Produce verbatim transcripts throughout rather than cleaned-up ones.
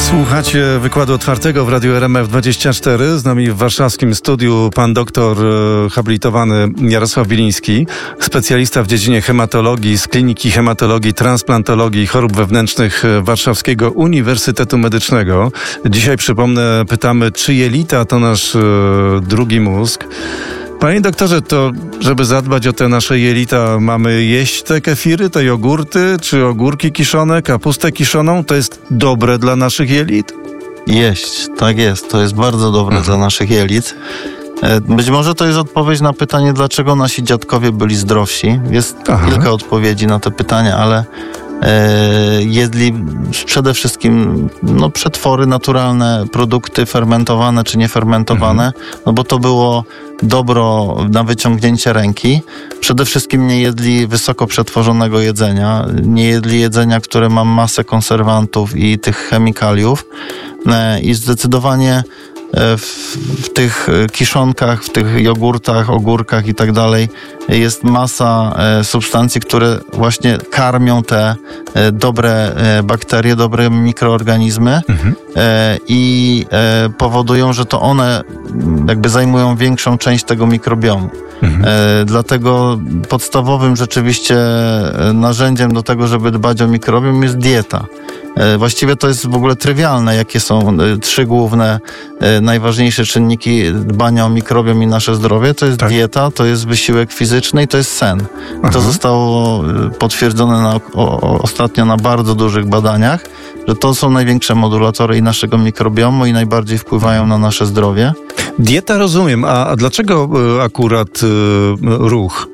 Słuchacie wykładu otwartego w Radiu R M F dwadzieścia cztery. Z nami w warszawskim studiu pan doktor e, habilitowany Jarosław Biliński, specjalista w dziedzinie hematologii z Kliniki Hematologii, Transplantologii i Chorób Wewnętrznych Warszawskiego Uniwersytetu Medycznego. Dzisiaj, przypomnę, pytamy, czy jelita to nasz e, drugi mózg. Panie doktorze, to żeby zadbać o te nasze jelita, mamy jeść te kefiry, te jogurty, czy ogórki kiszone, kapustę kiszoną? To jest dobre dla naszych jelit? Jeść, tak jest. To jest bardzo dobre mhm. dla naszych jelit. Być może to jest odpowiedź na pytanie, dlaczego nasi dziadkowie byli zdrowsi. Jest Aha. kilka odpowiedzi na te pytania, ale e, jedli przede wszystkim no, przetwory, naturalne produkty, fermentowane czy niefermentowane, mhm. no bo to było dobro na wyciągnięcie ręki. Przede wszystkim nie jedli wysoko przetworzonego jedzenia, nie jedli jedzenia, które ma masę konserwantów i tych chemikaliów i zdecydowanie w, w tych kiszonkach, w tych jogurtach, ogórkach i tak dalej jest masa e, substancji, które właśnie karmią te e, dobre e, bakterie, dobre mikroorganizmy mhm. e, i e, powodują, że to one jakby zajmują większą część tego mikrobiomu. Mhm. E, dlatego podstawowym rzeczywiście narzędziem do tego, żeby dbać o mikrobiom, jest dieta. Właściwie to jest w ogóle trywialne, jakie są trzy główne, najważniejsze czynniki dbania o mikrobiom i nasze zdrowie. To jest tak. dieta, to jest wysiłek fizyczny i to jest sen. I to zostało potwierdzone na, o, ostatnio na bardzo dużych badaniach, że to są największe modulatory i naszego mikrobiomu i najbardziej wpływają na nasze zdrowie. Dieta rozumiem, a, a dlaczego akurat y, ruch?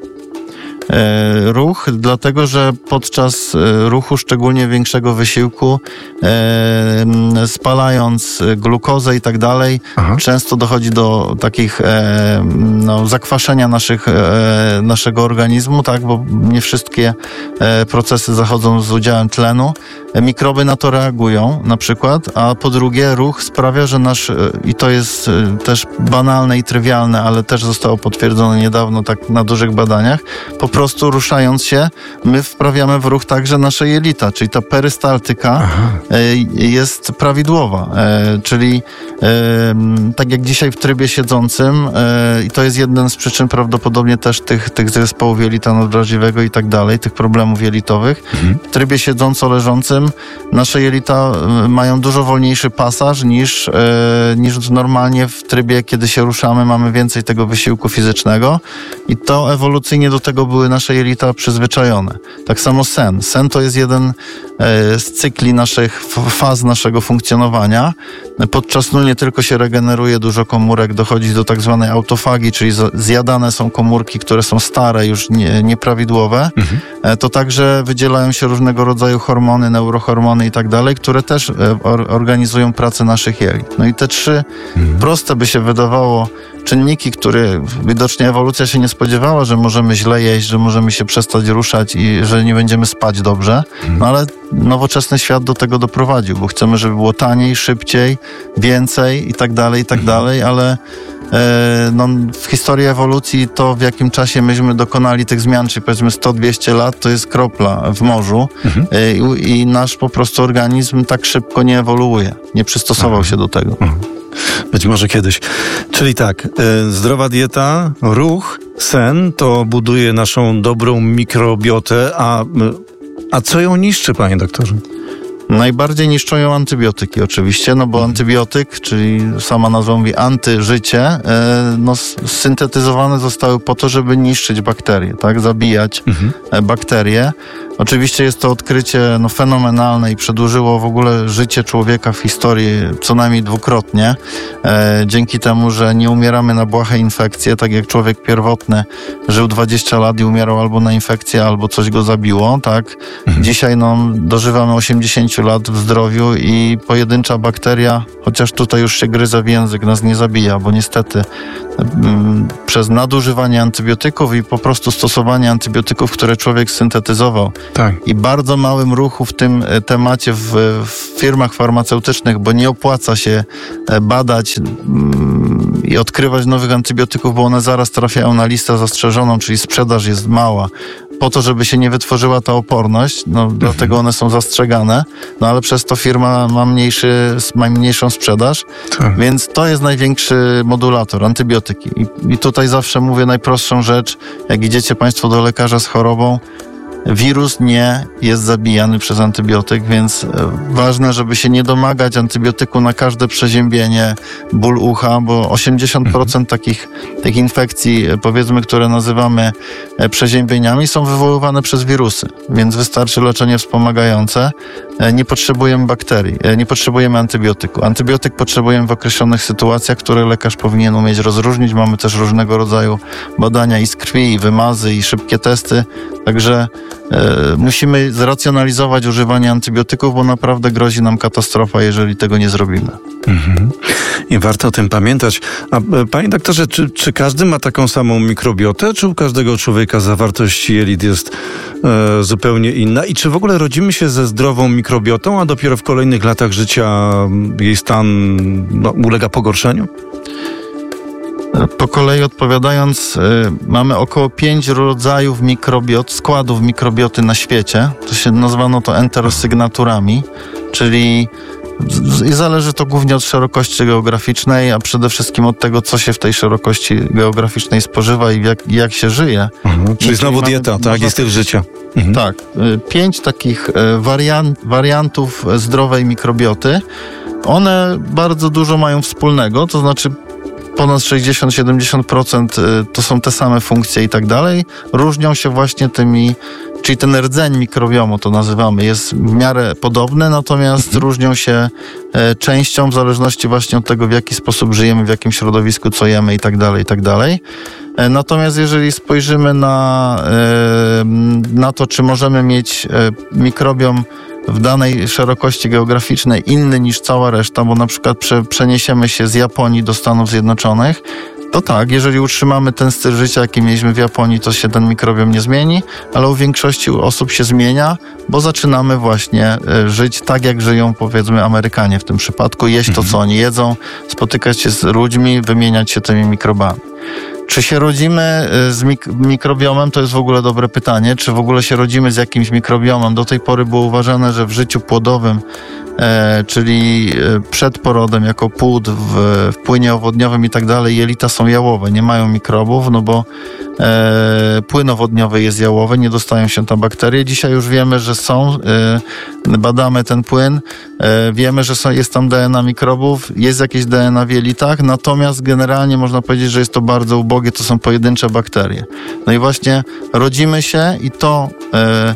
Ruch, dlatego że podczas ruchu, szczególnie większego wysiłku, e, spalając glukozę i tak dalej, Aha. często dochodzi do takich e, no, zakwaszenia naszych, e, naszego organizmu, tak, bo nie wszystkie e, procesy zachodzą z udziałem tlenu. Mikroby na to reagują na przykład, a po drugie ruch sprawia, że nasz, i to jest też banalne i trywialne, ale też zostało potwierdzone niedawno tak na dużych badaniach, po prostu ruszając się, my wprawiamy w ruch także nasze jelita, czyli ta perystaltyka Aha. jest prawidłowa, czyli tak jak dzisiaj w trybie siedzącym i to jest jeden z przyczyn prawdopodobnie też tych, tych zespołów jelita nadwrażliwego i tak dalej, tych problemów jelitowych. Mhm. W trybie siedząco-leżącym nasze jelita mają dużo wolniejszy pasaż niż, niż normalnie w trybie, kiedy się ruszamy, mamy więcej tego wysiłku fizycznego i to ewolucyjnie do tego były nasze jelita przyzwyczajone. Tak samo sen. Sen to jest jeden z cykli naszych faz naszego funkcjonowania. Podczas snu nie tylko się regeneruje dużo komórek, dochodzi do tak zwanej autofagii, czyli zjadane są komórki, które są stare, już nie, nieprawidłowe. Mhm. To także wydzielają się różnego rodzaju hormony, neurohormony i tak dalej, które też or, organizują pracę naszych jelit. No i te trzy mhm. proste by się wydawało czynniki, które widocznie ewolucja się nie spodziewała, że możemy źle jeść, że możemy się przestać ruszać i że nie będziemy spać dobrze, no ale nowoczesny świat do tego doprowadził, bo chcemy, żeby było taniej, szybciej, więcej i tak dalej, i tak dalej, ale e, no, w historii ewolucji to, w jakim czasie myśmy dokonali tych zmian, czyli powiedzmy sto dwieście lat, to jest kropla w morzu mhm. e, i, i nasz po prostu organizm tak szybko nie ewoluuje, nie przystosował mhm. się do tego. Mhm. Być może kiedyś. Czyli tak, y, zdrowa dieta, ruch, sen to buduje naszą dobrą mikrobiotę, a, a co ją niszczy, panie doktorze? Najbardziej niszczą ją antybiotyki oczywiście, no bo mhm. antybiotyk, czyli sama nazwa mówi antyżycie, no syntetyzowane zostały po to, żeby niszczyć bakterie, tak, zabijać mhm. bakterie. Oczywiście jest to odkrycie no, fenomenalne i przedłużyło w ogóle życie człowieka w historii co najmniej dwukrotnie. E, dzięki temu, że nie umieramy na błahe infekcje, tak jak człowiek pierwotny żył dwadzieścia lat i umierał albo na infekcję, albo coś go zabiło, tak? Mhm. Dzisiaj no, dożywamy osiemdziesiąt lat w zdrowiu i pojedyncza bakteria, chociaż tutaj już się gryza w język, nas nie zabija, bo niestety m, przez nadużywanie antybiotyków i po prostu stosowanie antybiotyków, które człowiek syntetyzował, tak. i bardzo małym ruchu w tym temacie w, w firmach farmaceutycznych, bo nie opłaca się badać mm, i odkrywać nowych antybiotyków, bo one zaraz trafiają na listę zastrzeżoną, czyli sprzedaż jest mała. po to, żeby się nie wytworzyła ta oporność, no mhm. dlatego one są zastrzegane, no ale przez to firma ma, mniejszy, ma mniejszą sprzedaż, tak. Więc to jest największy modulator, antybiotyki. I, I tutaj zawsze mówię najprostszą rzecz, jak idziecie Państwo do lekarza z chorobą, wirus nie jest zabijany przez antybiotyk, więc ważne, żeby się nie domagać antybiotyku na każde przeziębienie, ból ucha, bo osiemdziesiąt procent takich, takich infekcji, powiedzmy, które nazywamy przeziębieniami, są wywoływane przez wirusy, więc wystarczy leczenie wspomagające. Nie potrzebujemy bakterii, nie potrzebujemy antybiotyku. Antybiotyk potrzebujemy w określonych sytuacjach, które lekarz powinien umieć rozróżnić. Mamy też różnego rodzaju badania i z krwi, i wymazy, i szybkie testy, także e, musimy zracjonalizować używanie antybiotyków, bo naprawdę grozi nam katastrofa, jeżeli tego nie zrobimy. Mhm. I warto o tym pamiętać. A panie doktorze, czy, czy każdy ma taką samą mikrobiotę, czy u każdego człowieka zawartość jelit jest e, zupełnie inna? I czy w ogóle rodzimy się ze zdrową mikrobiotą, a dopiero w kolejnych latach życia jej stan no, ulega pogorszeniu? Po kolei odpowiadając, y, mamy około pięć rodzajów mikrobiot, składów mikrobioty na świecie. To się nazwano to enterosygnaturami, czyli i zależy to głównie od szerokości geograficznej, a przede wszystkim od tego, co się w tej szerokości geograficznej spożywa i jak, jak się żyje. Mhm, czyli znowu mamy, dieta, tak? I styl życia. Mhm. Tak. Pięć takich wariant, wariantów zdrowej mikrobioty. One bardzo dużo mają wspólnego, to znaczy ponad sześćdziesiąt do siedemdziesięciu procent to są te same funkcje i tak dalej. Różnią się właśnie tymi, czyli ten rdzeń mikrobiomu, to nazywamy, jest w miarę podobny, natomiast mhm. różnią się częścią w zależności właśnie od tego, w jaki sposób żyjemy, w jakim środowisku, co jemy i tak dalej, i tak dalej. Natomiast jeżeli spojrzymy na, na to, czy możemy mieć mikrobiom w danej szerokości geograficznej inny niż cała reszta, bo na przykład prze, przeniesiemy się z Japonii do Stanów Zjednoczonych, to tak, jeżeli utrzymamy ten styl życia, jaki mieliśmy w Japonii, to się ten mikrobiom nie zmieni, ale u większości osób się zmienia, bo zaczynamy właśnie żyć tak, jak żyją, powiedzmy, Amerykanie w tym przypadku, jeść to, co oni jedzą, spotykać się z ludźmi, wymieniać się tymi mikrobami. Czy się rodzimy z mik- mikrobiomem? To jest w ogóle dobre pytanie. Czy w ogóle się rodzimy z jakimś mikrobiomem? Do tej pory było uważane, że w życiu płodowym, e, czyli przed porodem, jako płód w, w płynie owodniowym i tak dalej, jelita są jałowe, nie mają mikrobów, no bo e, płyn owodniowy jest jałowy, nie dostają się tam bakterie. Dzisiaj już wiemy, że są, e, badamy ten płyn, e, wiemy, że są, jest tam D N A mikrobów, jest jakieś D N A w jelitach, natomiast generalnie można powiedzieć, że jest to bardzo ubogie, to są pojedyncze bakterie. No i właśnie rodzimy się i to, e,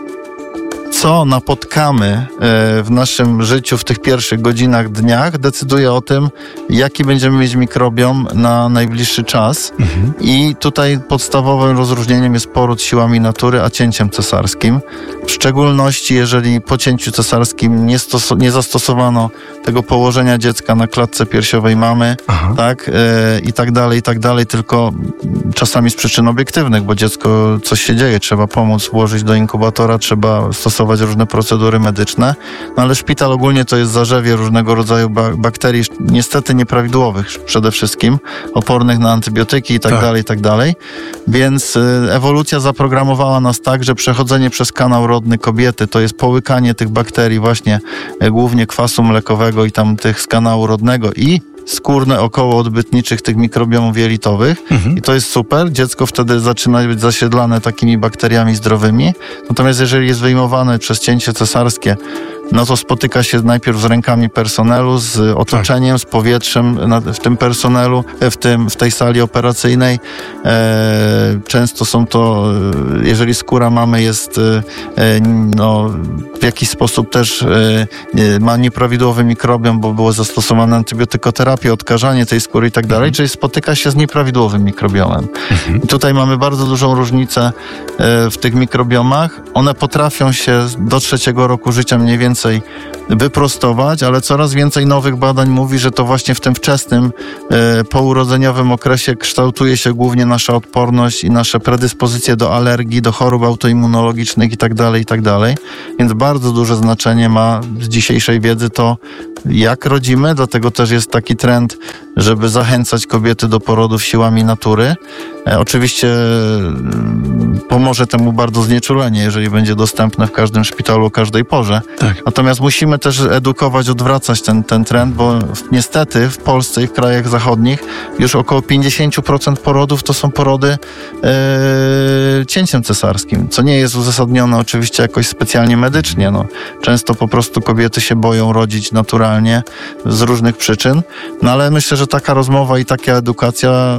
co napotkamy w naszym życiu w tych pierwszych godzinach, dniach, decyduje o tym, jaki będziemy mieć mikrobiom na najbliższy czas. Mhm. I tutaj podstawowym rozróżnieniem jest poród siłami natury, a cięciem cesarskim. W szczególności, jeżeli po cięciu cesarskim nie, stos- nie zastosowano tego położenia dziecka na klatce piersiowej mamy, Aha. tak, yy, i tak dalej, i tak dalej, tylko czasami z przyczyn obiektywnych, bo dziecko, coś się dzieje, trzeba pomóc włożyć do inkubatora, trzeba stosować różne procedury medyczne, no ale szpital ogólnie to jest zarzewie różnego rodzaju ba- bakterii, niestety nieprawidłowych przede wszystkim, opornych na antybiotyki i tak, tak. dalej, i tak dalej. Więc y, ewolucja zaprogramowała nas tak, że przechodzenie przez kanał rodny kobiety to jest połykanie tych bakterii właśnie y, głównie kwasu mlekowego i tam tych z kanału rodnego i skórne około odbytniczych tych mikrobiomów jelitowych mhm. i to jest super. Dziecko wtedy zaczyna być zasiedlane takimi bakteriami zdrowymi. Natomiast jeżeli jest wyjmowane przez cięcie cesarskie, no to spotyka się najpierw z rękami personelu, z otoczeniem, tak. z powietrzem w tym personelu, w, tym, w tej sali operacyjnej. E, często są to, jeżeli skóra mamy jest e, no, w jakiś sposób też e, ma nieprawidłowy mikrobiom, bo było zastosowane antybiotykoterapia, odkażanie tej skóry i tak dalej, mhm. czyli spotyka się z nieprawidłowym mikrobiomem. Mhm. I tutaj mamy bardzo dużą różnicę e, w tych mikrobiomach. One potrafią się do trzeciego roku życia mniej więcej wyprostować, ale coraz więcej nowych badań mówi, że to właśnie w tym wczesnym e, pourodzeniowym okresie kształtuje się głównie nasza odporność i nasze predyspozycje do alergii, do chorób autoimmunologicznych i tak dalej, i tak dalej. Więc bardzo duże znaczenie ma z dzisiejszej wiedzy to, jak rodzimy, dlatego też jest taki trend, żeby zachęcać kobiety do porodów siłami natury. E, oczywiście e, pomoże temu bardzo znieczulenie, jeżeli będzie dostępne w każdym szpitalu o każdej porze. Tak. Natomiast musimy też edukować, odwracać ten, ten trend, bo w, niestety w Polsce i w krajach zachodnich już około pięćdziesiąt procent porodów to są porody e, cięciem cesarskim, co nie jest uzasadnione oczywiście jakoś specjalnie medycznie. No. Często po prostu kobiety się boją rodzić naturalnie z różnych przyczyn, no ale myślę, że taka rozmowa i taka edukacja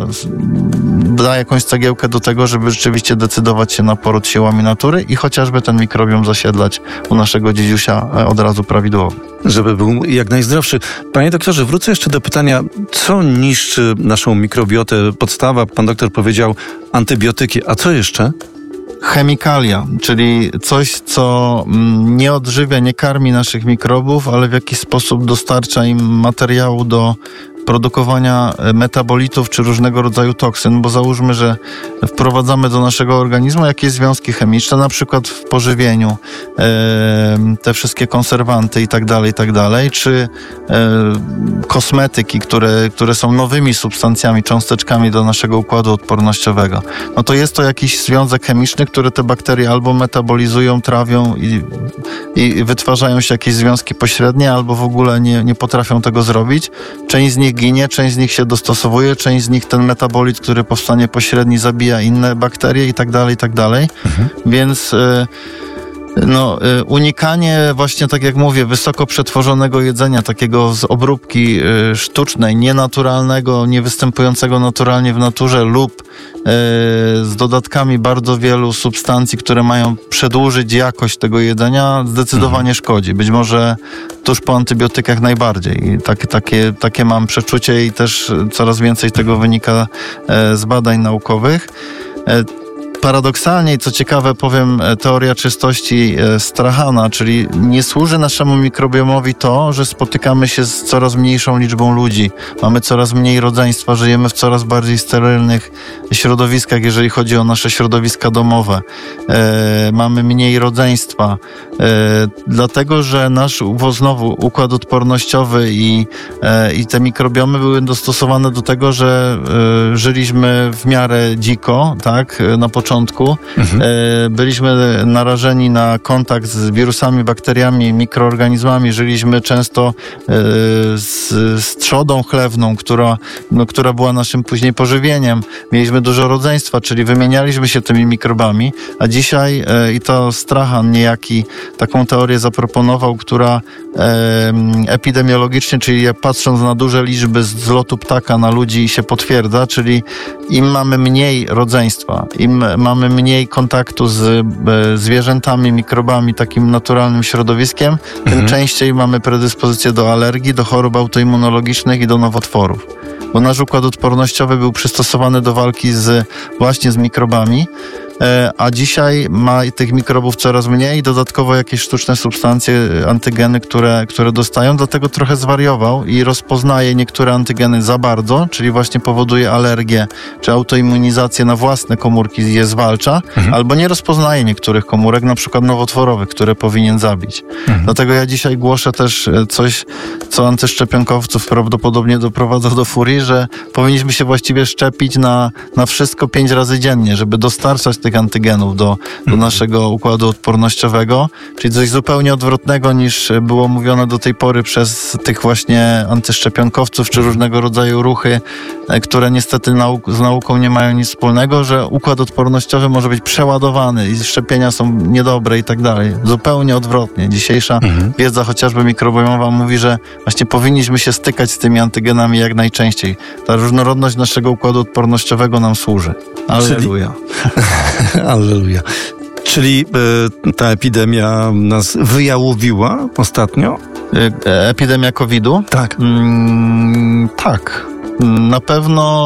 da jakąś cegiełkę do tego, żeby rzeczywiście decydować się na poród siłami natury i chociażby ten mikrobiom zasiedlać u naszego dziedziusia od razu prawidłowo. Żeby był jak najzdrowszy. Panie doktorze, wrócę jeszcze do pytania, co niszczy naszą mikrobiotę? Podstawa, pan doktor powiedział, antybiotyki, a co jeszcze? Chemikalia, czyli coś, co nie odżywia, nie karmi naszych mikrobów, ale w jakiś sposób dostarcza im materiału do produkowania metabolitów czy różnego rodzaju toksyn, bo załóżmy, że wprowadzamy do naszego organizmu jakieś związki chemiczne, na przykład w pożywieniu, e, te wszystkie konserwanty i tak dalej, i tak dalej, czy e, kosmetyki, które, które są nowymi substancjami, cząsteczkami do naszego układu odpornościowego. No to jest to jakiś związek chemiczny, który te bakterie albo metabolizują, trawią i, i wytwarzają się jakieś związki pośrednie, albo w ogóle nie, nie potrafią tego zrobić. Część z nich ginie, część z nich się dostosowuje, część z nich ten metabolit, który powstanie pośredni, zabija inne bakterie i tak dalej, i tak dalej. Mhm. Więc y, no, y, unikanie właśnie, tak jak mówię, wysoko przetworzonego jedzenia, takiego z obróbki y, sztucznej, nienaturalnego, niewystępującego naturalnie w naturze lub y, z dodatkami bardzo wielu substancji, które mają przedłużyć jakość tego jedzenia, zdecydowanie mhm. szkodzi. Być może tuż po antybiotykach najbardziej. I tak, takie, takie mam przeczucie i też coraz więcej tego wynika e, z badań naukowych. E, Paradoksalnie, co ciekawe, powiem, teoria czystości Strahana, czyli nie służy naszemu mikrobiomowi to, że spotykamy się z coraz mniejszą liczbą ludzi. Mamy coraz mniej rodzeństwa, żyjemy w coraz bardziej sterylnych środowiskach, jeżeli chodzi o nasze środowiska domowe. E, mamy mniej rodzeństwa, e, dlatego, że nasz znowu układ odpornościowy i, e, i te mikrobiomy były dostosowane do tego, że e, żyliśmy w miarę dziko, tak, na początku. Mhm. Byliśmy narażeni na kontakt z wirusami, bakteriami, mikroorganizmami. Żyliśmy często z, z trzodą chlewną, która, no, która była naszym później pożywieniem. Mieliśmy dużo rodzeństwa, czyli wymienialiśmy się tymi mikrobami, a dzisiaj i to Strahan niejaki taką teorię zaproponował, która epidemiologicznie, czyli patrząc na duże liczby z lotu ptaka na ludzi się potwierdza, czyli im mamy mniej rodzeństwa, im mamy mniej kontaktu z e, zwierzętami, mikrobami, takim naturalnym środowiskiem, mhm. tym częściej mamy predyspozycję do alergii, do chorób autoimmunologicznych i do nowotworów. Bo nasz układ odpornościowy był przystosowany do walki z, właśnie z mikrobami, a dzisiaj ma tych mikrobów coraz mniej i dodatkowo jakieś sztuczne substancje, antygeny, które, które dostają, dlatego trochę zwariował i rozpoznaje niektóre antygeny za bardzo, czyli właśnie powoduje alergię czy autoimmunizację na własne komórki i je zwalcza, mhm. albo nie rozpoznaje niektórych komórek, na przykład nowotworowych, które powinien zabić. Mhm. Dlatego ja dzisiaj głoszę też coś, co antyszczepionkowców prawdopodobnie doprowadza do furii, że powinniśmy się właściwie szczepić na, na wszystko pięć razy dziennie, żeby dostarczać tych antygenów do, do naszego układu odpornościowego, czyli coś zupełnie odwrotnego niż było mówione do tej pory przez tych właśnie antyszczepionkowców, czy różnego rodzaju ruchy, które niestety nauk- z nauką nie mają nic wspólnego, że układ odpornościowy może być przeładowany i szczepienia są niedobre i tak dalej. Zupełnie odwrotnie. Dzisiejsza mhm. wiedza chociażby mikrobiomowa mówi, że właśnie powinniśmy się stykać z tymi antygenami jak najczęściej. Ta różnorodność naszego układu odpornościowego nam służy. Alleluja. Alleluja. Czyli y, ta epidemia nas wyjałowiła ostatnio? Y, epidemia kowida? Tak. Mm, tak. Na pewno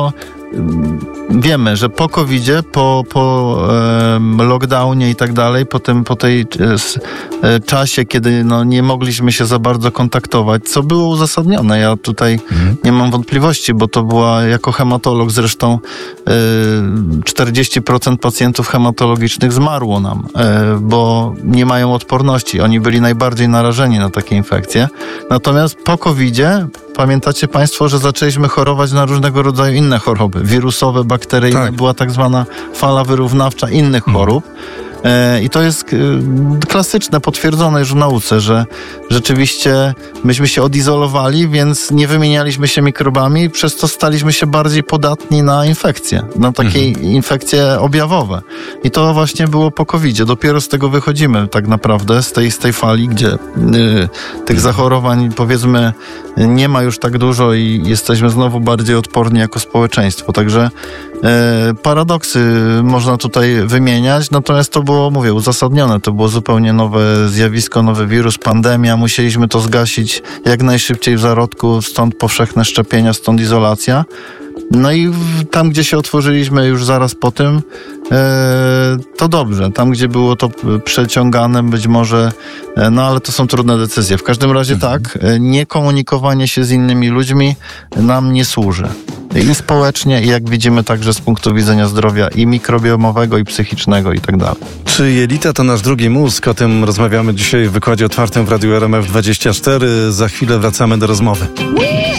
wiemy, że po kowidzie, po, po e, lockdownie i tak dalej, po, tym, po tej e, czasie, kiedy no, nie mogliśmy się za bardzo kontaktować, co było uzasadnione. Ja tutaj mhm. nie mam wątpliwości, bo to była jako hematolog zresztą e, czterdzieści procent pacjentów hematologicznych zmarło nam, e, bo nie mają odporności. Oni byli najbardziej narażeni na takie infekcje. Natomiast po kowidzie pamiętacie Państwo, że zaczęliśmy chorować na różnego rodzaju inne choroby. Wirusowe, bakteryjne. Tak. Była tak zwana fala wyrównawcza innych chorób. I to jest klasyczne, potwierdzone już w nauce, że rzeczywiście myśmy się odizolowali, więc nie wymienialiśmy się mikrobami, przez to staliśmy się bardziej podatni na infekcje, na takie mhm. infekcje objawowe. I to właśnie było po kowidzie. Dopiero z tego wychodzimy tak naprawdę, z tej, z tej fali, gdzie y, tych zachorowań powiedzmy nie ma już tak dużo i jesteśmy znowu bardziej odporni jako społeczeństwo. Także y, paradoksy można tutaj wymieniać, natomiast to było, mówię, uzasadnione. To było zupełnie nowe zjawisko, nowy wirus, pandemia. Musieliśmy to zgasić jak najszybciej w zarodku, stąd powszechne szczepienia, stąd izolacja. No i tam, gdzie się otworzyliśmy już zaraz po tym, e, to dobrze. Tam, gdzie było to przeciągane, być może, e, no ale to są trudne decyzje. W każdym razie mhm. tak, niekomunikowanie się z innymi ludźmi nam nie służy. I społecznie, i jak widzimy także z punktu widzenia zdrowia i mikrobiomowego, i psychicznego, i tak dalej. Czy jelita to nasz drugi mózg? O tym rozmawiamy dzisiaj w wykładzie otwartym w Radiu R M F dwadzieścia cztery. Za chwilę wracamy do rozmowy.